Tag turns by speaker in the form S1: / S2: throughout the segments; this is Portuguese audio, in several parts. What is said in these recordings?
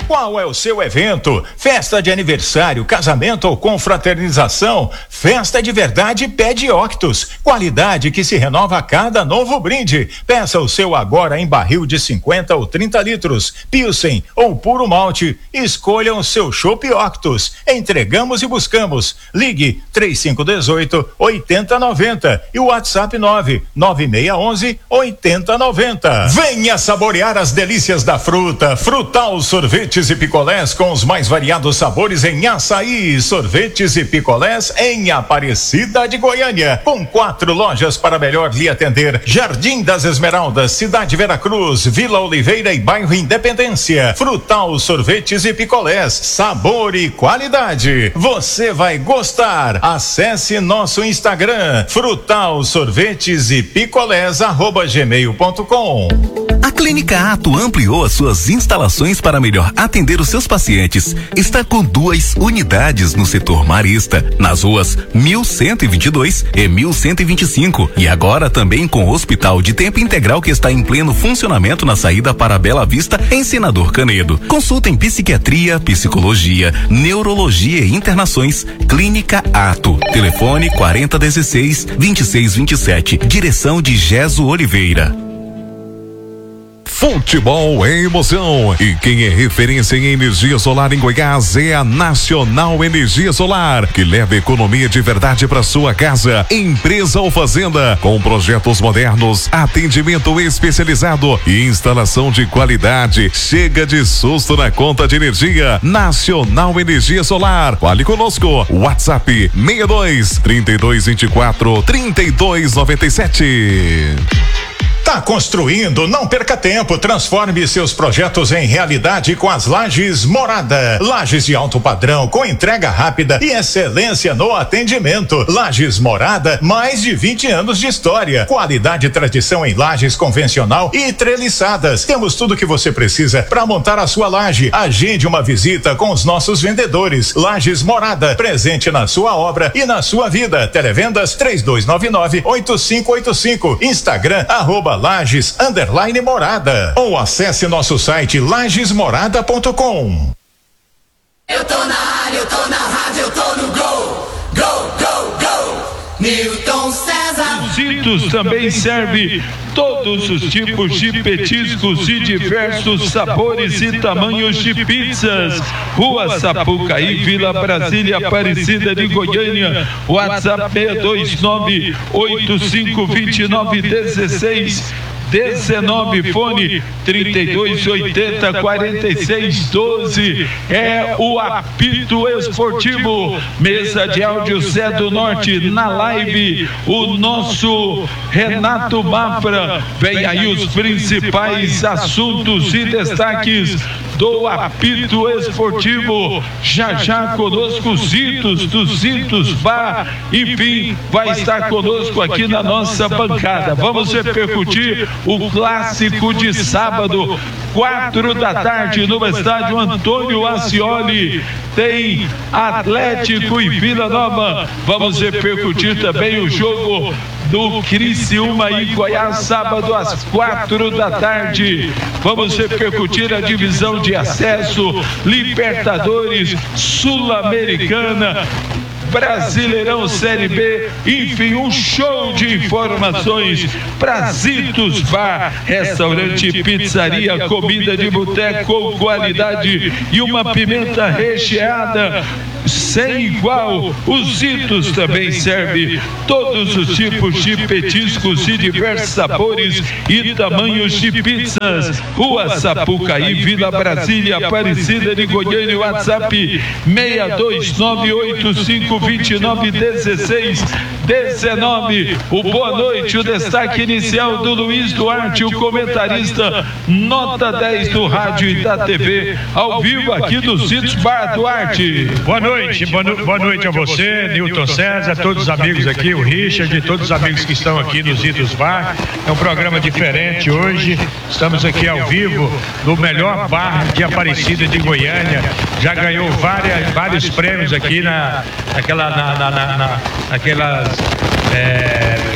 S1: Qual é o seu evento? Festa de aniversário, casamento ou confraternização? Festa de verdade pede Octus. Qualidade que se renova a cada novo brinde. Peça o seu agora em barril de 50 ou 30 litros, Pilsen ou puro malte. Escolha o seu chopp Octus. Entregamos e buscamos. Ligue 3518-8090 e o WhatsApp 99611-8090. Venha saborear as delícias da fruta. Frutal Sorvetes e Picolés com os mais variados sabores em açaí. Sorvetes e picolés em Aparecida de Goiânia, com 4 lojas para melhor lhe atender: Jardim das Esmeraldas, Cidade Veracruz, Vila Oliveira e Bairro Independência. Frutal Sorvetes e Picolés, sabor e qualidade. Você vai gostar. Acesse nosso Instagram, Frutal Sorvetes e Picolés @gmail.com.
S2: A Clínica Ato ampliou as suas instalações para melhor atender os seus pacientes. Está com 2 unidades no setor marista, nas ruas 1122 e 1125. E agora também com o Hospital de Tempo Integral, que está em pleno funcionamento na saída para Bela Vista, em Senador Canedo. Consulta em psiquiatria, psicologia, neurologia e internações. Clínica Ato. Telefone 4016-2627. Direção de Geso Oliveira.
S3: Futebol é emoção, e quem é referência em energia solar em Goiás é a Nacional Energia Solar, que leva economia de verdade para sua casa. Empresa ou fazenda, com projetos modernos, atendimento especializado e instalação de qualidade. Chega de susto na conta de energia. Nacional Energia Solar. Fale conosco. WhatsApp 62-3224-3297.
S1: Tá construindo? Não perca tempo. Transforme seus projetos em realidade com as Lajes Morada. Lajes de alto padrão, com entrega rápida e excelência no atendimento. Lajes Morada, mais de 20 anos de história. Qualidade e tradição em lajes convencional e treliçadas. Temos tudo que você precisa para montar a sua laje. Agende uma visita com os nossos vendedores. Lajes Morada, presente na sua obra e na sua vida. Televendas 3299-8585. Instagram @Lajes_Morada, ou acesse nosso site lajesmorada.com.
S4: Eu tô na área, eu tô na rádio, eu tô no gol, gol, gol, gol. Newton César.
S5: Zitos também serve todos os tipos de petiscos e diversos sabores e tamanhos de pizzas. Rua Sapucaí, Vila Brasília, Aparecida de Goiânia. WhatsApp 629-8529-1619, fone 3280-4612. É o apito esportivo. Mesa de áudio Zé do Norte, na live o nosso Renato Mafra. Vem aí os principais assuntos e destaques do apito esportivo. Já conosco Zitos, do Zitos Bar, enfim, vai estar conosco aqui na nossa bancada. Vamos repercutir o clássico de sábado, 4 da tarde, no estádio Antônio Ascioli. Tem Atlético e Vila Nova. Vamos repercutir também o jogo do Criciúma e Goiás, sábado às 4 da tarde. Vamos repercutir a divisão de acesso, Libertadores, Sul-Americana, Brasileirão Série B, enfim, um show de informações. Zitos Bar, restaurante, pizzaria, comida de boteco com qualidade e uma pimenta recheada sem igual. Os Zitos também serve todos os tipos de petiscos e diversos sabores e tamanhos de pizzas. Rua Sapucaí, Vila Brasília, Aparecida de Goiânia. WhatsApp 629-8529-1619. O boa noite, o destaque inicial do Luiz Duarte, o comentarista nota 10 do rádio e da TV, ao vivo aqui do Zitos Bar. Duarte,
S6: boa noite, boa noite a você, Newton César, todos os amigos aqui, o Richard, todos os amigos que estão aqui no Zitos Bar. É um programa diferente hoje. Estamos aqui ao vivo no melhor bar de Aparecida de Goiânia. Já ganhou vários prêmios aqui naquelas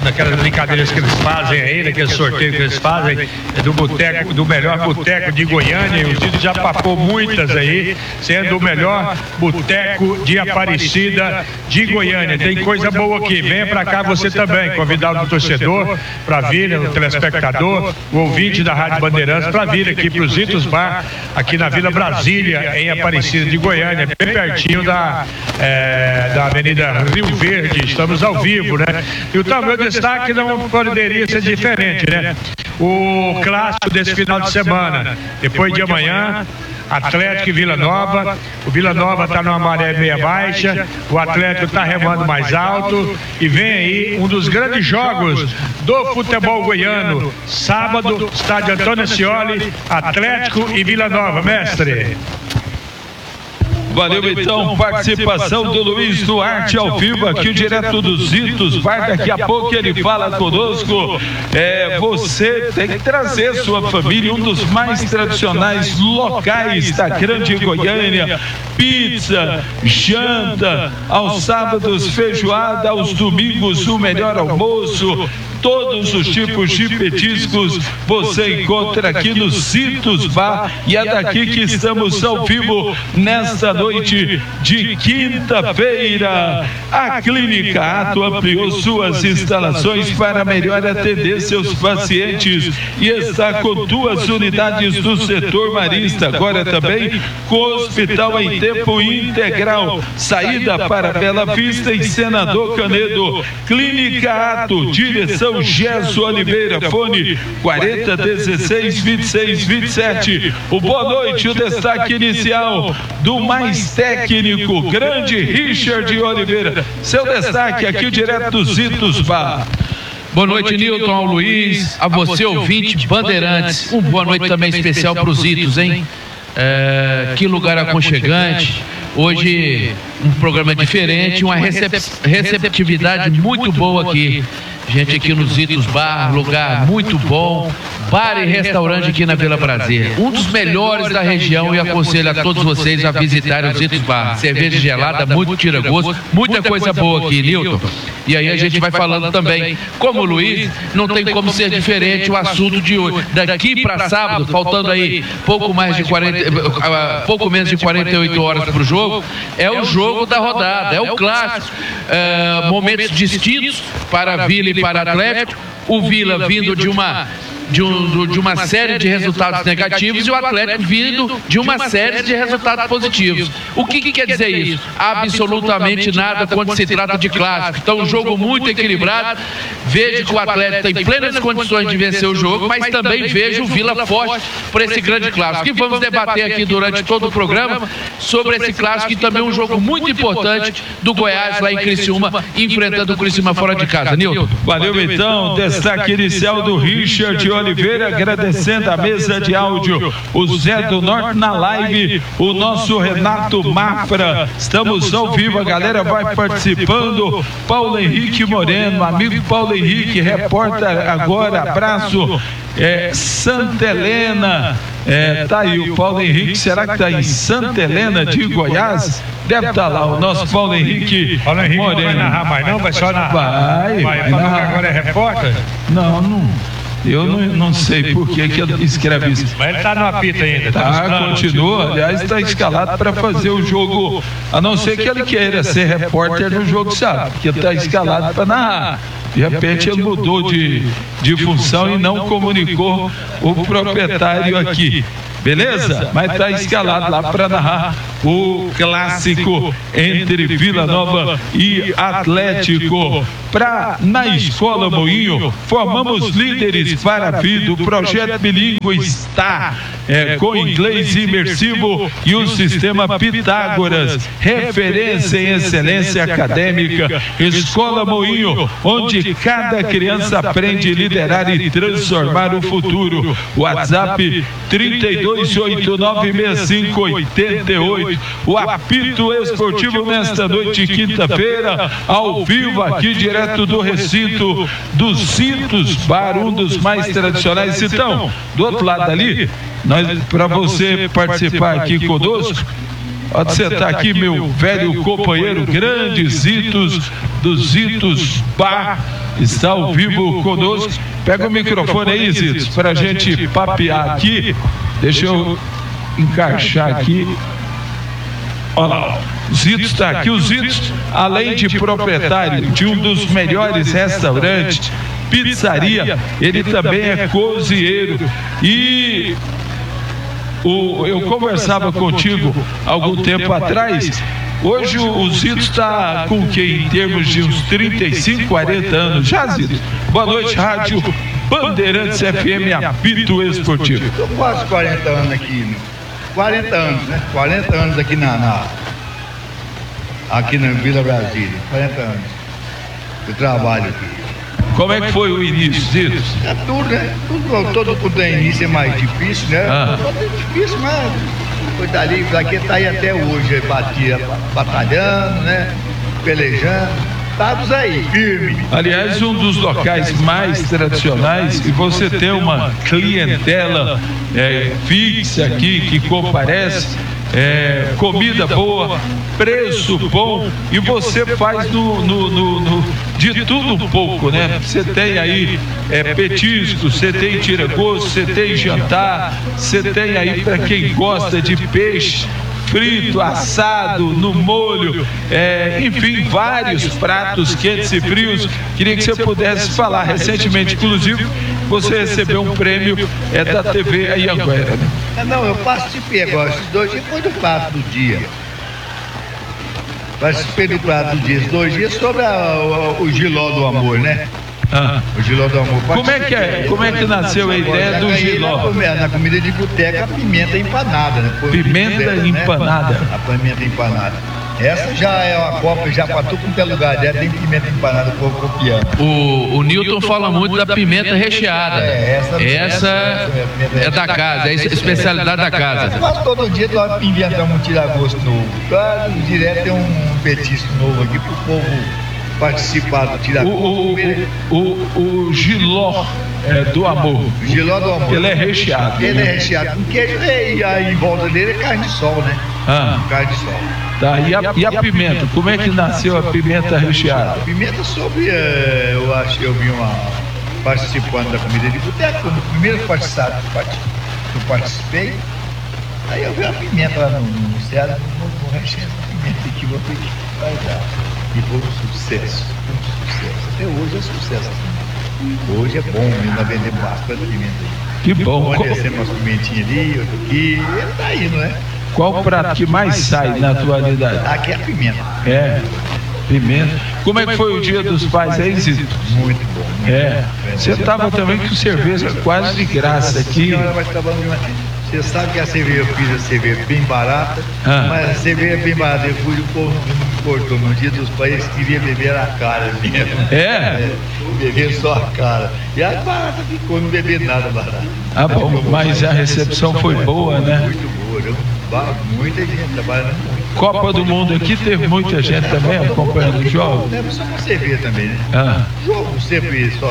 S6: naquelas brincadeiras que eles fazem aí, naquele sorteio que eles fazem, do boteco, do melhor boteco de Goiânia. E o Zito já papou muitas aí, sendo o melhor boteco de Aparecida de Goiânia. Tem coisa boa aqui, venha pra cá você também, convidar o torcedor pra vir, o telespectador, o ouvinte da Rádio Bandeirantes, pra vir aqui pro Zitos Bar, aqui na Vila Brasília, em Aparecida de Goiânia, bem pertinho da Avenida Rio Verde. Estamos ao vivo, né? E o meu destaque não poderia ser diferente, né? O clássico desse final de semana, depois de amanhã, Atlético e Vila Nova. O Vila Nova está numa maré meia baixa, o Atlético está remando mais alto e vem aí um dos grandes jogos do futebol goiano. Sábado, estádio Antônio Ascioli, Atlético e Vila Nova. Mestre.
S5: Valeu, então, participação do Luiz Duarte ao vivo aqui direto dos Zitos Bar. Daqui a pouco ele fala conosco. Você tem que trazer sua família, um dos mais tradicionais locais da Grande Goiânia. Pizza, janta, aos sábados feijoada, aos domingos o melhor almoço. Todos os tipos de petiscos você encontra aqui no Zitos Bar, e é daqui que estamos ao vivo nesta noite de quinta-feira. A Clínica Ato ampliou suas instalações para melhor atender seus pacientes e está com 2 unidades do setor marista, agora também com hospital em tempo integral, saída para Bela Vista e Senador Canedo. Clínica Ato, direção Gerson Oliveira, fone 4016-2627. O boa noite, o destaque inicial do mais técnico, grande Richard Oliveira. Seu destaque aqui direto dos Zitos Bar.
S7: Boa noite, Nilton, ao Luiz, a você, ouvinte Bandeirantes. Boa noite também especial para os Zitos, hein? Que lugar aconchegante. Hoje um programa diferente, uma receptividade muito boa aqui. Gente aqui no Zitos Bar, lugar muito bom, bar e restaurante aqui na Vila Brasília. Um dos melhores da região, e aconselho a todos vocês a visitarem o Zitos Bar. Cerveja gelada, muito tira-gosto, muita coisa boa aqui, Nilton. E aí a gente vai falando também, como o Luiz, não tem como ser diferente o assunto de hoje. Daqui para sábado, faltando aí pouco menos de 48 horas para o jogo, é o jogo da rodada, é o clássico. Momentos distintos para a Vila e para o Atlético. O Vila vindo de uma série de resultados negativos e o Atlético vindo de uma série de resultados positivos. O que quer dizer isso? Absolutamente nada quando se trata de clássico. Então, um jogo muito equilibrado. Vejo que o Atlético tem plenas condições de vencer o jogo, mas também vejo o Vila forte para esse grande clássico. E vamos debater aqui durante todo o programa sobre esse clássico, e também um jogo muito importante do Goiás lá em Criciúma, enfrentando o Criciúma fora de casa. Nilton.
S5: Valeu, então. Destaque inicial do Richard Oliveira, agradecendo a mesa de áudio, o Zé do Norte na live, o nosso Renato Mafra. Estamos ao vivo, a galera vai participando. Paulo Henrique Moreno, amigo Paulo Henrique, repórter agora, abraço. Santa Helena, tá aí o Paulo Henrique, será que tá em Santa Helena de Goiás? Deve estar lá o nosso Paulo Henrique Moreno.
S6: Não vai narrar mais não? Vai só narrar? Vai falar que agora é repórter?
S5: Não. Eu não sei por que ele escreve isso.
S6: Mas ele está no apito ainda.
S5: Continua. Aliás, está escalado para fazer o jogo. A não ser que ele queira ser repórter no jogo, sabe? Porque está escalado para narrar. De repente ele mudou de função e não comunicou o proprietário aqui. Beleza? Mas está escalado lá para narrar o clássico entre Vila Nova e Atlético. Na Escola Moinho, formamos líderes para a vida. O projeto bilíngue está com inglês imersivo e o sistema Pitágoras, referência em excelência acadêmica. Escola Moinho, onde cada criança aprende a liderar e transformar o futuro. WhatsApp 32896588. O apito esportivo nesta noite de quinta-feira, ao vivo aqui direto do recinto dos Zitos Bar, um dos mais tradicionais. Então, do outro lado ali, para você participar aqui conosco, pode sentar aqui, meu velho companheiro, grande Zitos, dos Zitos Bar. está ao vivo conosco. Pega o microfone aí, Zitos, para a gente papear aqui. Deixa eu encaixar aqui. Olha lá, o Zitos está aqui. O Zitos, além de proprietário de um dos melhores restaurantes, pizzaria, ele também é cozinheiro. E eu conversava contigo algum tempo atrás. Hoje o Zito está com o que em termos de uns 35, 40 anos já, Zito? Boa noite, Rádio Bandeirantes FM, apito esportivo.
S8: Estou quase 40 anos aqui, né? 40 anos, né? 40 anos aqui aqui na Vila Brasília, 40 anos. Eu trabalho aqui.
S5: Como é que foi o início, Zito?
S8: É tudo, né? Todo quando é início é mais difícil, né? Todo é difícil, mas foi daqui tá aí até hoje, batalhando, né? Pelejando, estamos aí, firme.
S5: Aliás, um dos locais mais tradicionais, e você tem uma clientela fixa aqui que comparece. Comida boa, preço bom, e você faz de tudo um pouco, né? Você tem aí petisco, você tem tira-gosto, você tem jantar, você tem aí para quem gosta de peixe frito, assado, no molho, enfim, vários pratos quentes e frios. Queria que você pudesse falar. Recentemente, inclusive, você recebeu um prêmio da TV Anhanguera, né?
S8: Não, eu participei agora. Esses 2 dias foi do prato do dia. Participei do prato do dia. Esses 2 dias sobre o Giló do Amor, né? O Giló do Amor.
S5: Como é que nasceu a ideia do Giló?
S8: Na comida de boteca, a pimenta empanada, né?
S5: Pimenta empanada.
S8: A pimenta empanada. Essa já é uma copa, já para tudo quanto é lugar, já tem pimenta empanada, o povo copiando.
S7: O Newton fala muito da pimenta recheada. Essa é da casa, é a especialidade da casa.
S8: Mas todo dia nós inventamos um tira-gosto novo. Direto tem um petisco novo aqui para o povo participar do tira-gosto.
S5: O Giló do Amor.
S8: O Giló do Amor.
S5: Ele é recheado.
S8: Ele é recheado com queijo e aí em volta dele é carne de sol, né? Carne de sol.
S5: Tá, e a pimenta? Como é que nasceu a pimenta recheada?
S8: A pimenta eu acho que eu vi participando da comida de boteco, quando o primeiro que eu participei, aí eu vi a pimenta lá no Ceará, vou rechear essa pimenta aqui, vou ter que vai dar. E foi um sucesso. Até hoje é sucesso. Hoje é bom ainda vender bastante pimenta.
S5: Que bom.
S8: Descendo umas pimentinhas ali, outro aqui, ele tá indo, né?
S5: Qual o prato que mais sai na atualidade?
S8: Aqui é a pimenta.
S5: Pimenta. Como é que foi o Dia dos Pais aí, Zito?
S8: Muito bom.
S5: Você estava também com cerveja quase de graça aqui.
S8: Você sabe que a cerveja, eu fiz a cerveja bem barata, mas a cerveja bem barata, eu fui, o povo não me cortou. No Dia dos Pais, queria beber a cara mesmo. Beber só a cara. E a barata ficou, não beber nada barata.
S5: Bom, mas a recepção foi boa, né?
S8: Muito boa, muita gente trabalhando muito.
S5: Copa do Mundo aqui teve muita gente também acompanhando o jogo.
S8: Deve ser uma cerveja também, né? Jogo sempre só,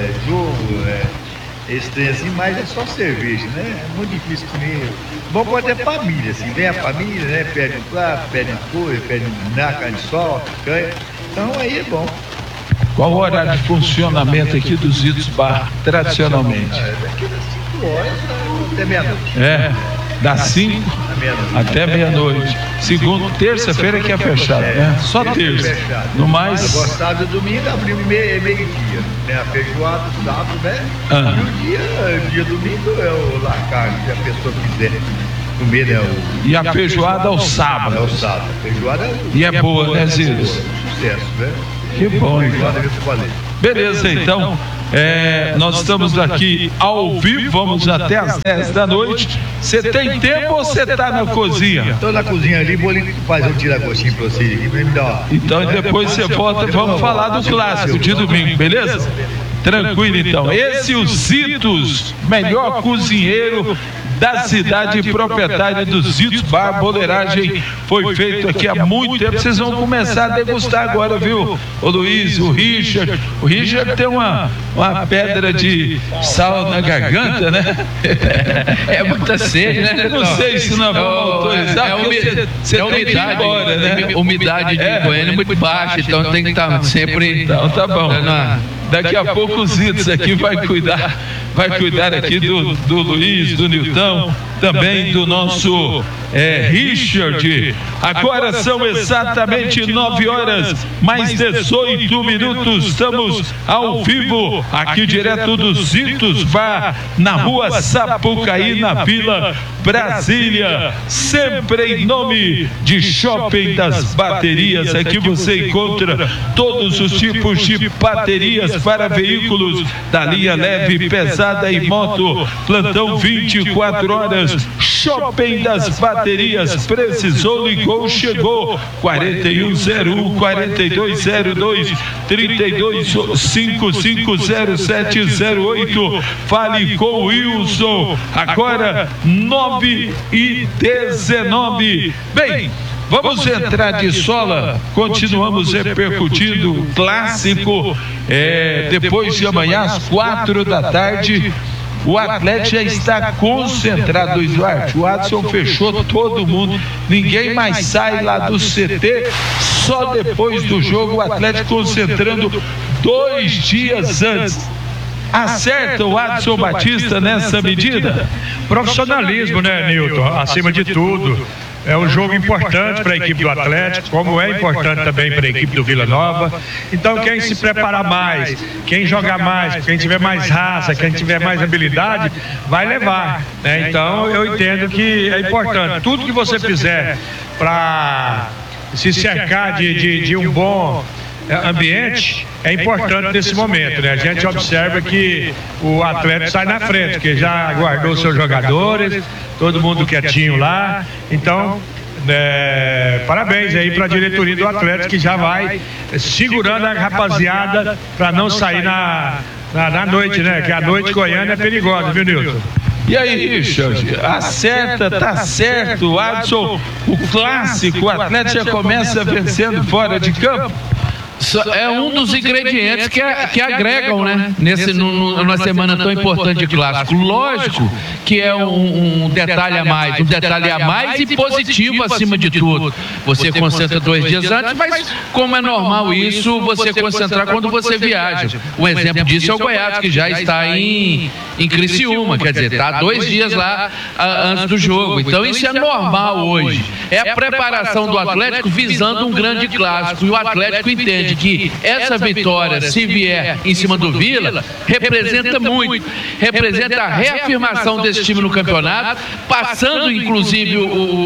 S8: esse trem assim, mas é só cerveja, né? É muito difícil comer. Bom, pode ter família, assim, vem a família, né? Pede um prato, pede uma coisa, pede uma carne de sol, canha. Então aí é bom.
S5: Qual o horário de funcionamento aqui do Zitos Bar, tradicionalmente?
S8: Daqui das 5 horas até meia-noite.
S5: Das 5 até meia-noite. Segunda, terça-feira que é fechado, né? Só terça. No mais.
S8: Sábado e domingo abrimos meio-dia. Né? A feijoada, sábado, né? E o dia domingo é o la carne, se a pessoa quiser comer, né?
S5: E a feijoada ao sábado.
S8: É o sábado. A feijoada
S5: e é boa, né, Zitos?
S8: Sucesso, né?
S5: Que bom, então. Beleza, então. Nós estamos aqui ao vivo, vamos até às 10 da noite. Você tem tempo ou você está na cozinha?
S8: Estou na cozinha ali, vou fazer um tira-gostinho para você aqui, para me dar.
S5: Então depois você volta, vamos falar do clássico de domingo, beleza? Tranquilo, então. Esse é o Zitos, melhor cozinheiro da cidade, proprietária do Zitos Bar. Boleiragem foi feito aqui há muito tempo. Vocês vão começar a degustar agora, viu? O Luiz, o Richard. O Richard tem uma pedra de sal na garganta, né?
S7: É muita sede, né?
S5: Não sei se nós vamos autorizar.
S7: Você tem que ir embora, né? Umidade de Goiânia é muito baixa, então tem que estar sempre.
S5: Então tá bom. Daqui a pouco o Zitos aqui vai cuidar aqui do Luiz, do Nilton, também do nosso Richard. Agora são exatamente 9h mais 18. Estamos ao vivo aqui direto do Zitos Bar, na rua Sapucaí, na Vila Brasília, sempre em nome de Shopping das Baterias. Aqui você encontra todos os tipos de baterias para veículos da linha leve, pesada e moto. Plantão 24 horas. Shopping das Baterias. Precisou, ligou, chegou. 4101 4202 32550708. Fale com o Wilson. Agora 9h19. Bem, vamos entrar de sola. Continuamos repercutindo o clássico. Depois de amanhã, às 4 da tarde. O Atlético já está concentrado, Duarte. O Adson fechou todo mundo. Ninguém mais sai lá do CT. Só depois do jogo o Atlético concentrando 2 dias antes. Acerta o Adson Batista nessa medida?
S6: Profissionalismo, né, Nilton? Acima de tudo. É um jogo importante para a equipe do Atlético, como é importante também para a equipe do Vila Nova. Então, quem se preparar mais, quem jogar mais, quem tiver mais raça, quem tiver mais habilidade, vai levar, né? Então, eu entendo que é importante. Tudo que você fizer para se cercar de um bom ambiente é importante nesse momento, né? A gente observa que o Atlético sai na frente, que já guardou seus jogadores, todo mundo quietinho lá. Então, parabéns aí para a diretoria do Atlético, que já vai segurando a rapaziada para não sair na noite, né? Que a noite goiana é perigosa, viu, Nilton?
S5: E aí, Richard, acerta, tá certo, o Adson, o clássico, o Atlético já começa vencendo fora de campo.
S7: É um dos ingredientes que agregam, né? Numa semana tão importante de clássico. Lógico que é um detalhe a mais, e positivo acima de tudo. Você concentra 2 dias antes, mas como é normal isso, você concentrar quando você viaja. Um exemplo disso é o Goiás, que já está em Criciúma, quer dizer, está 2 dias lá antes do jogo. Então isso é normal hoje. É a preparação do Atlético visando um grande clássico, e o Atlético entende que essa vitória, se vier em cima do Vila, representa muito, representa a reafirmação desse time no campeonato, passando inclusive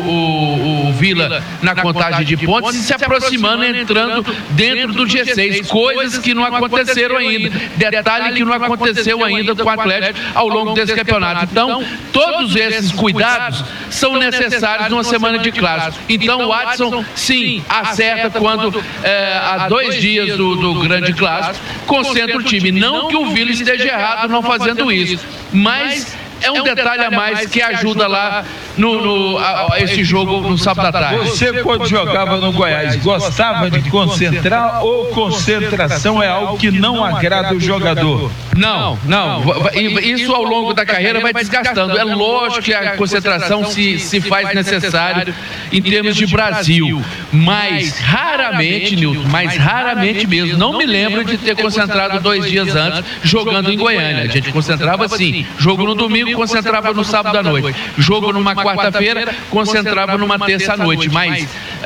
S7: o Vila na contagem de pontos e se aproximando, entrando dentro do G6, coisas que não aconteceram ainda, detalhe que não aconteceu ainda com o Atlético ao longo desse campeonato. Então, todos esses cuidados são necessários numa semana de clássico. Então, o Adson, sim, acerta quando há 2 dias do grande clássico, concentra o time. Não que o Vila esteja errado não fazendo isso, mas é um detalhe a mais que ajuda lá esse jogo no sábado à tarde.
S5: Você, quando jogava no Goiás, gostava de concentrar, ou concentração é algo que não agrada o jogador?
S7: Não. Isso ao longo da carreira vai desgastando. É lógico que a concentração se faz necessário em termos de Brasil, mas raramente, Nilton, mesmo. Não me lembro de ter concentrado 2 dias antes jogando em Goiânia. A gente concentrava assim, jogo no domingo, concentrava no sábado à noite, jogo numa quarta-feira, concentrava numa terça à noite, mas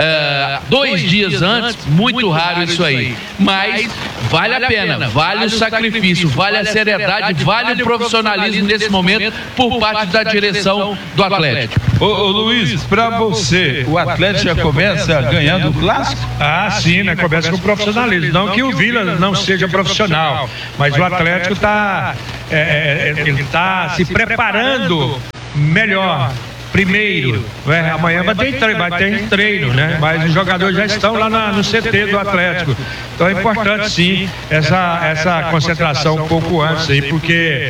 S7: 2 dias antes, muito raro isso aí, mas vale a pena, vale o sacrifício, vale a seriedade, vale o profissionalismo nesse momento por parte da direção do Atlético.
S5: Ô Luiz, para você, o Atlético já começa ganhando o clássico?
S6: Ah, sim, né? Começa com o profissionalismo. Não que o Vila não seja profissional, mas o Atlético está se preparando melhor. Primeiro, amanhã vai ter treino, né? Mas os jogadores já estão lá no CT do Atlético. Então é importante, sim, essa concentração um pouco antes aí, porque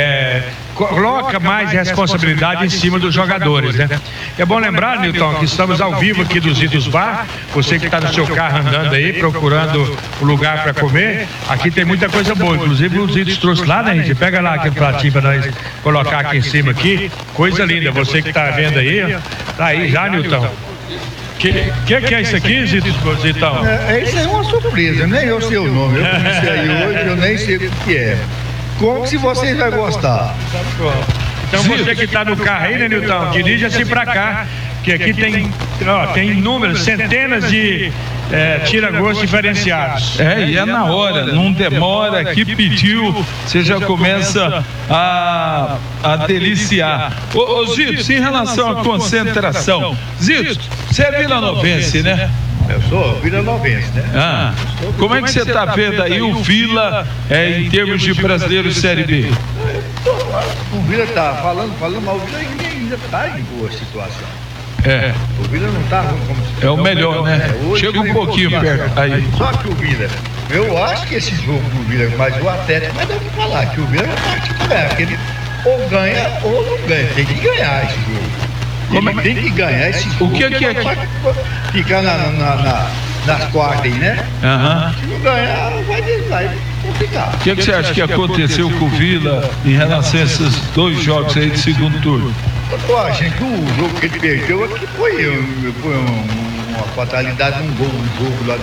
S6: coloca mais responsabilidade em cima dos jogadores, né? É bom lembrar, Nilton, que estamos ao vivo aqui do Zitos Bar. Você que está no seu carro andando aí, procurando o lugar para comer, aqui tem muita coisa boa. Inclusive o Zitos trouxe lá, né, gente? Pega lá aquele pratinho para nós colocar aqui em cima aqui. Coisa linda. Você que está vendo aí, tá aí já, Nilton. Que é isso aqui, Zitão?
S8: Isso é uma surpresa, nem eu sei o nome. Eu comecei aí hoje, eu nem sei o que é. Como se vocês vão gostar?
S6: Então você que está no carro aí, né, Nilton? Dirija-se para cá, que aqui tem inúmeros, centenas de tira-gosto diferenciados.
S5: E é na hora, não demora, que pediu, você já começa a deliciar. Ô Zito, em relação à concentração, Zito, você é vilanovense, né?
S8: Eu sou vilanovense, né?
S5: Como é que você está vendo aí o Vila em termos de brasileiro Série B?
S8: O Vila está falando, mas o Vila ainda está em boa situação. O Vila não está como
S5: é o melhor, né? Chega um pouquinho perto aí.
S8: Só que o Vila, eu acho que esse jogo do Vila, mas o Atlético, mas dá que falar que o Vila vai partir para ganhar, porque ele ou ganha ou não ganha, tem que ganhar esse jogo. Ele tem que ganhar esse jogo.
S5: O que é?
S8: Ficar nas quartas aí, né? Se não ganhar, vai complicar.
S5: O que você acha que aconteceu com o Vila em relação a esses 2 jogos aí de segundo turno?
S8: Eu tô achando que o jogo que ele perdeu aqui foi uma fatalidade, um jogo lá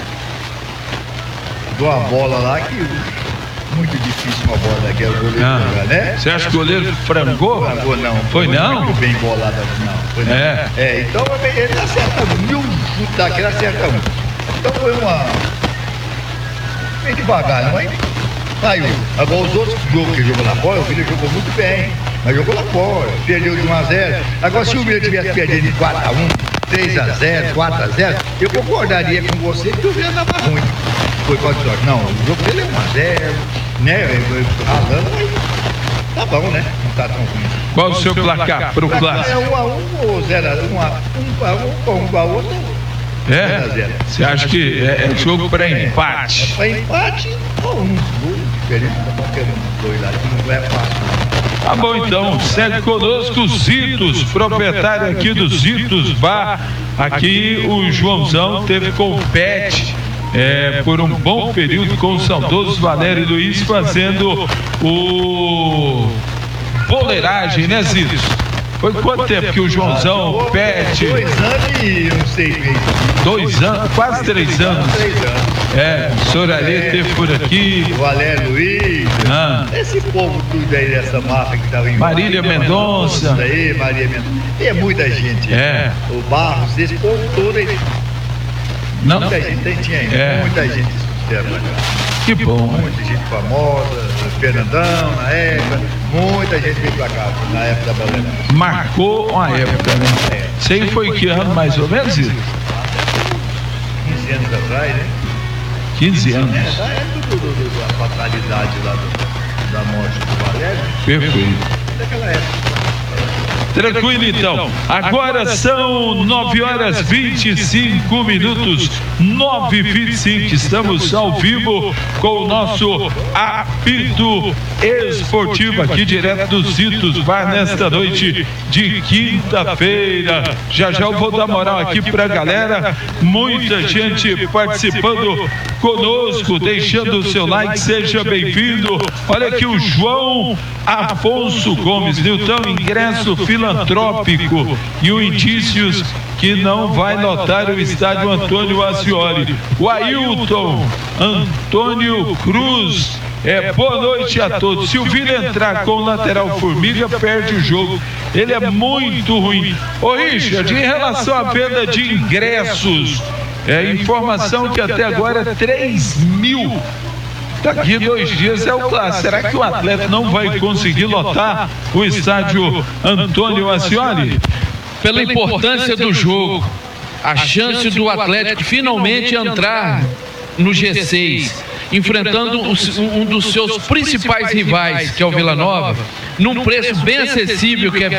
S8: de uma bola lá que muito difícil uma bola daquela goleiro jogar, né?
S5: Você acha que o goleiro frangou?
S8: Frangou não.
S5: Foi não?
S8: Muito bem bolado, não. Foi não. Então ele acerta mil chutes daquele, acerta um. Então foi bem devagar, não é? Saiu. Agora os outros jogos que ele jogou lá fora, o Vila jogou muito bem. Mas jogou lá fora, perdeu de 1-0. Agora, se o Vila tivesse perdido de 4-1, 3-0, 4-0, eu concordaria com você que o Vila estava ruim. Foi quase sorte. Não, o jogo dele é 1-0, né? Ralando, mas tá bom, né? Não tá tão ruim.
S5: Qual o seu placar pro clássico?
S8: É 1-1 ou 0-1, 1-1.
S5: Você acha que é jogo para empate?
S8: Para empate ou um gol diferente para qualquer um dos dois lá, que não é fácil.
S5: Tá bom, então, segue conosco o Zitos, proprietário aqui do Zitos Bar. Aqui o Joãozão teve com o Pet por um bom período com o saudoso Valério Luiz fazendo o boleiragem, né, Zitos? Foi quanto tempo que o Joãozão, o Pet?
S8: 2 anos e uns 6 meses.
S5: 2 anos, quase 3 anos.
S8: 3 anos.
S5: O senhor ali esteve por aqui.
S8: O Valério Luiz. Esse povo tudo aí dessa máfia que estava em
S5: Marília Mendonça.
S8: Maria Mendonça. Tem muita gente. O Barros, esse povo todo aí. Muita gente tinha ainda. Muita gente
S5: que bom.
S8: Muita gente famosa, Fernandão na época, muita gente veio pra cá na época da boleiragem.
S5: Marcou uma época, né? Sei foi que ano mais ou menos isso?
S8: 15 anos atrás, né?
S5: 15 anos.
S8: Da época da fatalidade lá da morte do Valério.
S5: Perfeito.
S8: Daquela época.
S5: Tranquilo, então. Agora são 9h25, 9h25. Estamos ao vivo com o nosso apito esportivo aqui direto do Zitos Bar nesta noite de quinta-feira. Já eu vou dar moral aqui pra galera. Muita gente participando conosco, deixando o seu like, seja bem-vindo. Olha aqui o João Afonso Gomes, Nilton, ingresso filantrópico e o indícios que não vai lotar o estádio Antônio Ascioli. O Ailton Antônio Cruz, boa noite a todos. Se o Vila entrar com o lateral Formiga, perde o jogo. Ele é muito ruim. Ô Richard, em relação à venda de ingressos, informação que até agora é 3.000. Daqui 2 dias é o clássico. Será que o Atlético não vai conseguir lotar o estádio Antônio Ascioli?
S7: Pela importância do jogo, a chance do Atlético finalmente entrar no G6, enfrentando um dos seus principais rivais, que é o Vila Nova, num preço bem acessível, que é